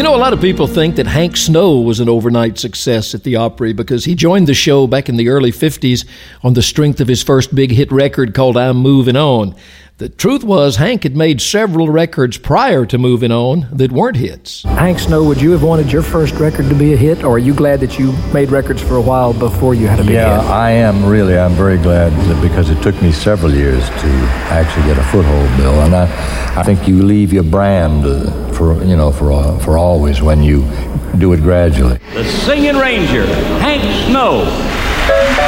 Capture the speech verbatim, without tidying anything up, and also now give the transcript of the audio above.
know, a lot of people think that Hank Snow was an overnight success at the Opry because he joined the show back in the early fifties on the strength of his first big hit record called I'm Moving On. The truth was, Hank had made several records prior to Moving On that weren't hits. Hank Snow, would you have wanted your first record to be a hit, or are you glad that you made records for a while before you had a big yeah, hit? Yeah, I am really. I'm very glad that because it took me several years to actually get a foothold, Bill. And I, I think you leave your brand uh, for you know for uh, for always when you do it gradually. The Singing Ranger, Hank Snow.